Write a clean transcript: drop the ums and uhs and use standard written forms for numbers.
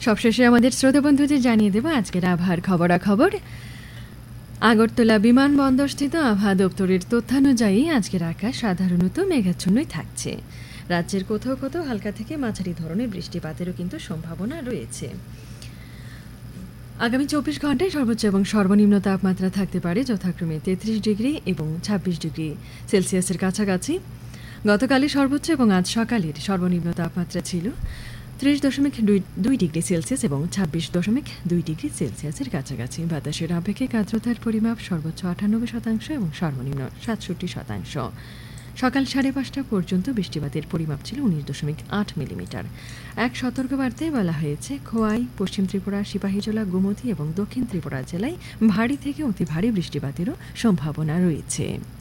সবশেষে আমাদের শ্রোতা বন্ধুদের জানিয়ে দেব আজকের আবহাওয়ার খবরাখবর। আগরতলা বিমানবন্দরস্থিত আবহাওয়া দপ্তরের তথ্যানুযায়ী আজকের আকাশ সাধারণত মেঘাচ্ছন্নই থাকছে। রাজ্যের কোথাও কোথাও হালকা থেকে মাঝারি ধরনের বৃষ্টিপাতেরও কিন্তু সম্ভাবনা রয়েছে। আগামী 24 ঘন্টায় সর্বোচ্চ এবং সর্বনিম্ন তাপমাত্রা থাকতে পারে যথাক্রমে 33 ডিগ্রি এবং 26 ডিগ্রি সেলসিয়াসের কাছাকাছি। গতকালের সর্বোচ্চ এবং আজ সকালের সর্বনিম্ন তাপমাত্রা ছিল 30.2 ডিগ্রি সেলসিয়াস এবং 26.2 ডিগ্রি সেলসিয়াসের কাছাকাছি। বাতাসের আপেক্ষিক আর্দ্রতার পরিমাপ সর্বোচ্চ 98% এবং সর্বনিম্ন 67%। সকাল 5:30 পর্যন্ত বৃষ্টিপাতের পরিমাপ ছিল 19.8 মিলিমিটার। এক সতর্কবার্তায় বলা হয়েছে, খোয়াই, পশ্চিম ত্রিপুরা, সিপাহীজলা, গোমতী এবং দক্ষিণ ত্রিপুরা জেলায় ভারী থেকে অতি ভারী বৃষ্টিপাতেরও সম্ভাবনা রয়েছে।